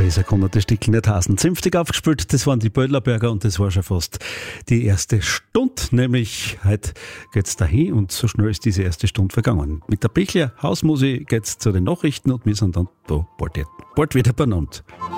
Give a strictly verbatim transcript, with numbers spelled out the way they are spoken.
Theresa konnte das Stück nicht hasen. Zünftig aufgespielt, das waren die Bödlerberger und das war schon fast die erste Stunde. Nämlich heute geht's dahin und so schnell ist diese erste Stunde vergangen. Mit der Bichler Hausmusik geht's zu den Nachrichten und wir sind dann da bald, bald wieder beieinander.